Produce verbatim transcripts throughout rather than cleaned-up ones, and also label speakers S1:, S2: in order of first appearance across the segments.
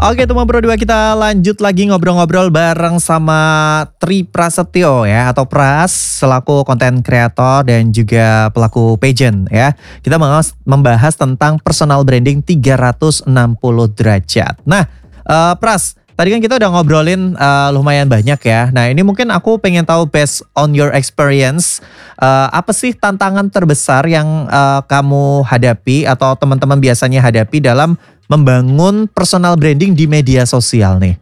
S1: Oke Tumang Pro dua, kita lanjut lagi ngobrol-ngobrol bareng sama Tri Prasetyo ya, atau Pras, selaku konten kreator dan juga pelaku pageant ya. Kita membahas, membahas tentang personal branding tiga ratus enam puluh derajat. Nah uh, Pras, tadi kan kita udah ngobrolin uh, lumayan banyak ya. Nah ini mungkin aku pengen tahu based on your experience, uh, apa sih tantangan terbesar yang uh, kamu hadapi atau teman-teman biasanya hadapi dalam membangun personal branding di media sosial nih?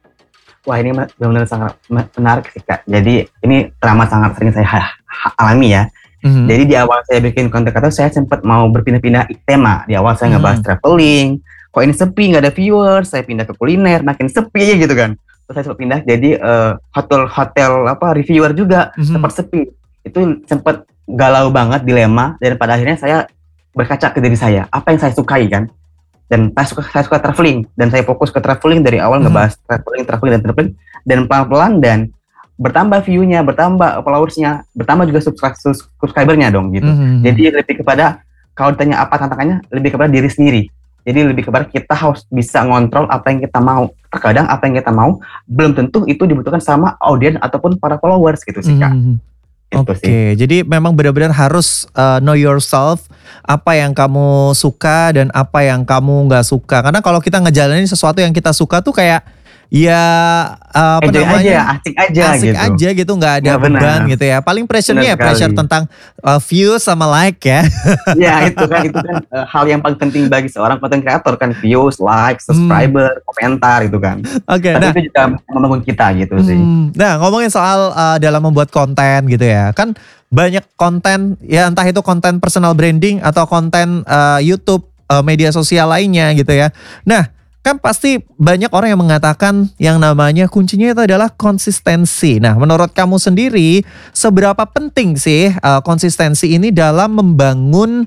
S2: Wah ini benar-benar sangat menarik sih Kak. Jadi ini teramat sangat sering saya alami ya. Mm-hmm. Jadi di awal saya bikin konten kreator, saya sempat mau berpindah-pindah tema. Di awal saya mm-hmm. ngebahas traveling, kok ini sepi nggak ada viewers, saya pindah ke kuliner, makin sepi gitu kan. Terus saya sempat pindah jadi uh, hotel-hotel apa reviewer juga, mm-hmm. sempat sepi. Itu sempat galau banget, dilema, dan pada akhirnya saya berkaca ke diri saya, apa yang saya sukai kan. Dan saya suka, saya suka traveling, dan saya fokus ke traveling dari awal hmm. ngebahas traveling, traveling, dan traveling, dan pelan-pelan dan bertambah view-nya, bertambah followers-nya, bertambah juga subscriber-nya dong gitu. Hmm. Jadi lebih kepada, kalau ditanya apa tantangannya, lebih kepada diri sendiri. Jadi lebih kepada kita harus bisa ngontrol apa yang kita mau. Terkadang apa yang kita mau, belum tentu itu dibutuhkan sama audiens ataupun para followers gitu sih Kak. Hmm.
S1: Oke, okay. Jadi memang benar-benar harus uh, know yourself, apa yang kamu suka dan apa yang kamu nggak suka. Karena kalau kita ngejalanin sesuatu yang kita suka tuh kayak ya uh, apa
S2: Enjoy
S1: namanya,
S2: aja, asik aja
S1: asik
S2: gitu.
S1: aja gitu, nggak ada
S2: ya,
S1: beban gitu ya. Paling pressure-nya ya pressure tentang uh, views sama like ya.
S2: Ya itu kan itu kan uh, hal yang paling penting bagi seorang content creator kan, views, like, subscriber, hmm. komentar itu kan.
S1: Oke. Okay,
S2: Tapi
S1: nah,
S2: itu juga membangun kita gitu hmm, sih.
S1: Nah ngomongin soal uh, dalam membuat konten gitu ya, kan banyak konten ya, entah itu konten personal branding atau konten uh, YouTube, uh, media sosial lainnya gitu ya. Nah kan pasti banyak orang yang mengatakan yang namanya kuncinya itu adalah konsistensi. Nah menurut kamu sendiri seberapa penting sih uh, konsistensi ini dalam membangun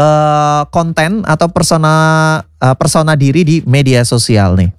S1: uh, konten atau persona uh, persona diri di media sosial nih?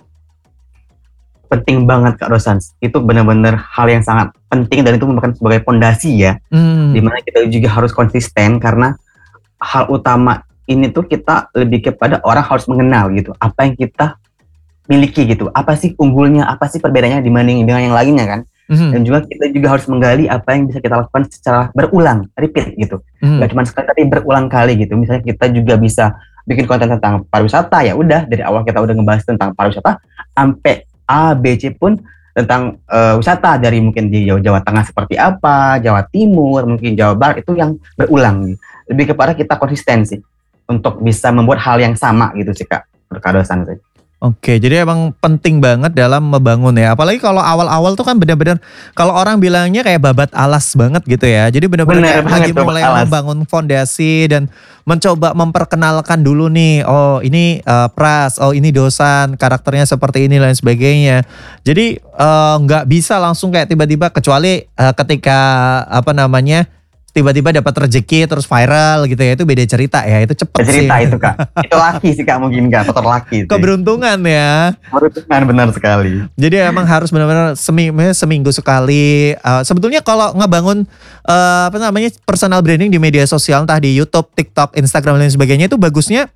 S2: Penting banget Kak Rosan. Itu benar-benar hal yang sangat penting dan itu merupakan sebagai fondasi ya. Hmm. Dimana kita juga harus konsisten karena hal utama ini tuh kita lebih kepada orang harus mengenal gitu. Apa yang kita miliki gitu. Apa sih unggulnya, apa sih perbedaannya dibanding dengan yang lainnya kan. Hmm. Dan juga kita juga harus menggali apa yang bisa kita lakukan secara berulang, repeat gitu. Hmm. Gak cuma sekali tapi berulang kali gitu. Misalnya kita juga bisa bikin konten tentang pariwisata, ya udah dari awal kita udah ngebahas tentang pariwisata sampai A, B, C pun tentang uh, wisata dari mungkin di Jawa, Jawa Tengah seperti apa, Jawa Timur, mungkin Jawa Barat, itu yang berulang. Lebih kepada kita konsistensi untuk bisa membuat hal yang sama gitu sih Kak, berkadosan sih.
S1: Oke, jadi emang penting banget dalam membangun ya. Apalagi kalau awal-awal tuh kan benar-benar kalau orang bilangnya kayak babat alas banget gitu ya. Jadi benar-benar lagi mulai membangun fondasi dan mencoba memperkenalkan dulu nih. Oh ini uh, Pras, oh ini Dosan, karakternya seperti ini dan sebagainya. Jadi nggak uh, bisa langsung kayak tiba-tiba, kecuali uh, ketika apa namanya tiba-tiba dapat rezeki terus viral gitu ya, itu beda cerita ya, itu cepet sih.
S2: Cerita itu Kak, itu laki sih Kak, mungkin Kak, faktor laki.
S1: Keberuntungan ya.
S2: Keberuntungan benar sekali.
S1: Jadi emang harus benar-benar seminggu, seminggu sekali. Uh, sebetulnya kalau ngebangun uh, apa namanya personal branding di media sosial, entah di YouTube, TikTok, Instagram dan sebagainya, itu bagusnya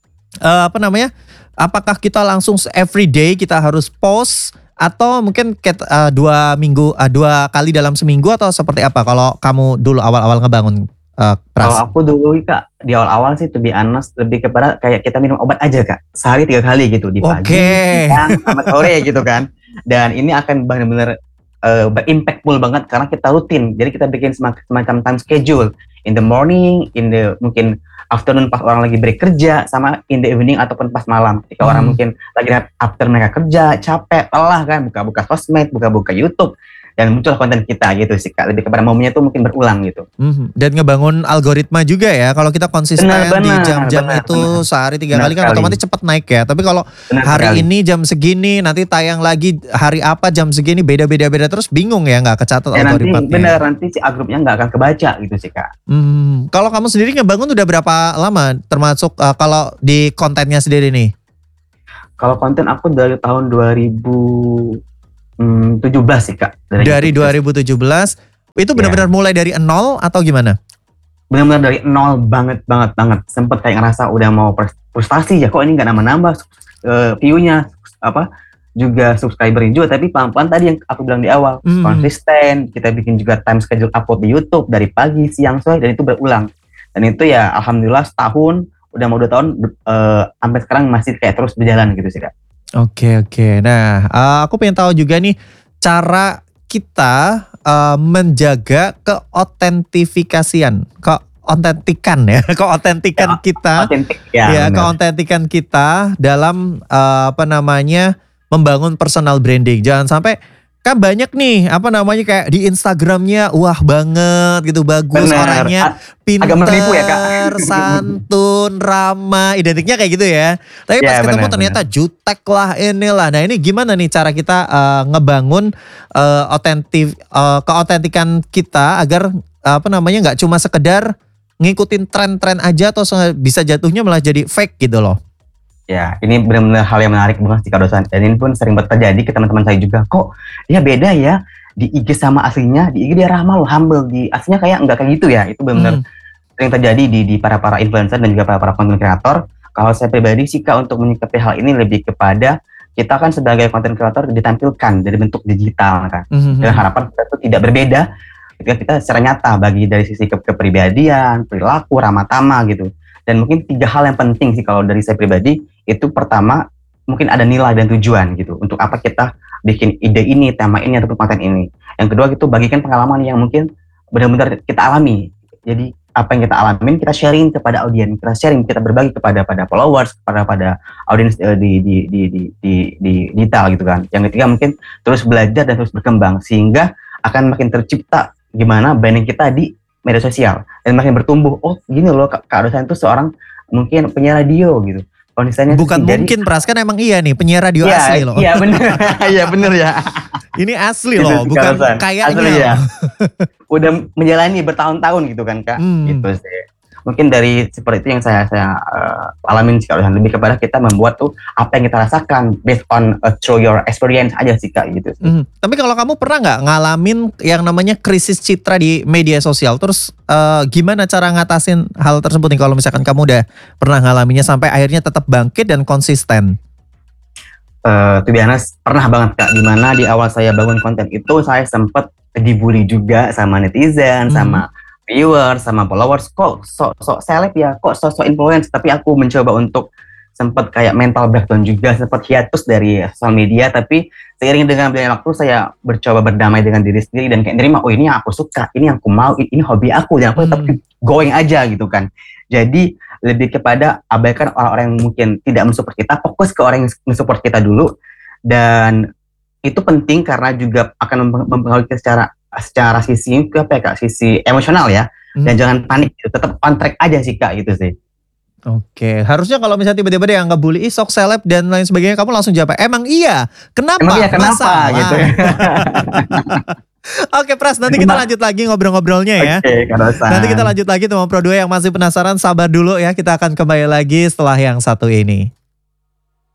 S1: uh, apa namanya? Apakah kita langsung everyday kita harus post? Atau mungkin uh, dua minggu, uh, dua kali dalam seminggu atau seperti apa? Kalau kamu dulu awal-awal ngebangun uh, Pras?
S2: Kalau aku dulu Kak, di awal-awal sih to be honest lebih kepada kayak kita minum obat aja Kak, sehari tiga kali gitu, di pagi,
S1: okay.
S2: siang, sama sore gitu kan. Dan ini akan benar-benar uh, berimpactful banget karena kita rutin. Jadi kita bikin semacam time schedule in the morning, in the mungkin afternoon pas orang lagi break kerja, sama in the evening ataupun pas malam. Jika hmm. orang mungkin lagi after mereka kerja, capek, lelah kan, buka-buka sosmed, buka-buka YouTube, dan muncul konten kita gitu sih Kak. Lebih kepada momennya tuh mungkin berulang gitu.
S1: Mm-hmm. Dan ngebangun algoritma juga ya. Kalau kita konsisten benar, benar, di jam-jam benar, itu benar. Sehari tiga benar kali kan sekali. Otomatis cepat naik ya. Tapi kalau benar hari sekali. Ini jam segini, nanti tayang lagi hari apa jam segini, beda-beda-beda terus, bingung ya, nggak kecatat ya, algoritmanya.
S2: Nanti benar, nanti si algoritmanya nggak akan kebaca gitu sih Kak.
S1: Hmm. Kalau kamu sendiri ngebangun udah berapa lama? Termasuk uh, kalau di kontennya sendiri nih?
S2: Kalau konten aku dari tahun dua ribu tujuh belas sih Kak.
S1: Dari, dari dua ribu tujuh belas itu benar-benar yeah. mulai dari nol atau gimana?
S2: Benar-benar dari nol banget banget banget. Sempet kayak ngerasa udah mau frustasi ya, kok ini nggak nambah-nambah uh, view-nya, apa juga subscriber juga, tapi pelan-pelan tadi yang aku bilang di awal,
S1: Hmm.
S2: konsisten, kita bikin juga time schedule upload di YouTube dari pagi, siang, sore, dan itu berulang. Dan itu ya alhamdulillah setahun, udah mau dua tahun, eh, sampai sekarang masih kayak terus berjalan gitu sih Kak.
S1: Oke oke. Nah, eh, aku pengen tahu juga nih cara kita eh, menjaga keotentifikasian, keotentikan ya, keotentikan
S2: Ya,
S1: kita,
S2: Otentik
S1: ya,
S2: ya, benar.
S1: keotentikan kita dalam eh, apa namanya membangun personal branding. Jangan sampai kan banyak nih apa namanya kayak di Instagramnya wah banget gitu, bagus
S2: Benar.
S1: orangnya,
S2: A-
S1: pinter,
S2: agak menipu ya, Kak.
S1: santun, ramah, identiknya kayak gitu ya. Tapi pas
S2: Ya,
S1: ketemu
S2: benar,
S1: ternyata jutek lah inilah. Nah ini gimana nih cara kita eh, ngebangun eh, otentif eh, keotentikan kita agar eh, apa namanya nggak cuma sekedar ngikutin tren-tren aja atau se- bisa jatuhnya malah jadi fake gitu loh.
S2: Ya, ini benar-benar hal yang menarik banget sih Kak Dosan. Dan ini pun sering terjadi ke teman-teman saya juga. Kok ya beda ya di I G sama aslinya. Di I G dia ramah loh, humble. Di aslinya kayak nggak kayak gitu ya. Itu benar-benar
S1: Hmm.
S2: sering terjadi di di para-para influencer dan juga para-para content creator. Kalau saya pribadi sih Kak, untuk menyikapi hal ini lebih kepada kita kan sebagai content creator ditampilkan dari bentuk digital kan.
S1: Mhm.
S2: Dan harapan kita tuh tidak berbeda ketika kita secara nyata bagi dari sisi ke kepribadian, perilaku, ramah tamah gitu. Dan mungkin tiga hal yang penting sih kalau dari saya pribadi, itu pertama mungkin ada nilai dan tujuan gitu. Untuk apa kita bikin ide ini, tema ini, ataupun konten ini. Yang kedua itu bagikan pengalaman yang mungkin benar-benar kita alami. Jadi apa yang kita alamin kita sharing kepada audiens, kita sharing, kita berbagi kepada pada followers, kepada pada audiens eh, di, di, di, di, di, di digital gitu kan. Yang ketiga mungkin terus belajar dan terus berkembang sehingga akan makin tercipta gimana branding kita di media sosial dan makin bertumbuh. Oh gini loh Kak, Kak Dosan itu seorang mungkin penyiar radio gitu. Konsistennya
S1: Bukan mungkin Pras, kan emang iya nih penyiar radio
S2: ya,
S1: asli loh.
S2: Iya bener, iya bener ya.
S1: Ini asli
S2: Gitu
S1: loh,
S2: sih,
S1: bukan
S2: Kak Dosan.
S1: kayaknya
S2: Asli ya.
S1: loh.
S2: Udah menjalani bertahun-tahun gitu kan Kak.
S1: Hmm.
S2: Gitu sih. Mungkin dari seperti itu yang saya saya uh, alamin sih Kak Dosan. Lebih kepada kita membuat tuh apa yang kita rasakan based on uh, through your experience aja sih Kak gitu sih.
S1: Hmm. Tapi kalau kamu pernah nggak ngalamin yang namanya krisis citra di media sosial? Terus eh, gimana cara ngatasin hal tersebut nih kalau misalkan kamu udah pernah ngalaminnya sampai akhirnya tetap bangkit dan konsisten?
S2: Uh, to be honest, pernah banget Kak, dimana di awal saya bangun konten itu saya sempat dibully juga sama netizen,
S1: Hmm.
S2: sama viewers, sama followers. Kok sok-sok seleb ya, kok sok-sok influence, tapi aku mencoba untuk sempat kayak mental breakdown juga, sempat hiatus dari sosial media, tapi seiring dengan berjalannya waktu saya bercoba berdamai dengan diri sendiri dan kayak nerima, oh ini yang aku suka, ini yang aku mau, ini hobi aku, dan aku tetap
S1: Hmm.
S2: going aja gitu kan. Jadi lebih kepada abaikan orang-orang yang mungkin tidak mensupport kita, fokus ke orang yang mensupport kita dulu, dan itu penting karena juga akan mem- mempengaruhi kita secara secara sisi apa ya Kak, sisi emosional ya,
S1: Hmm.
S2: dan jangan panik, gitu. Tetap on track aja sih Kak gitu sih.
S1: Oke, harusnya kalau misalnya tiba-tiba dia nggak bully, ih sok seleb dan lain sebagainya, kamu langsung jawab, emang iya, kenapa?
S2: Emang ya kenapa
S1: Masalah.
S2: gitu.
S1: Oke Pras, nanti kita lanjut lagi ngobrol-ngobrolnya ya.
S2: Oke, Kak Dosan.
S1: Nanti kita lanjut lagi teman Pro dua yang masih penasaran, sabar dulu ya, kita akan kembali lagi setelah yang satu ini.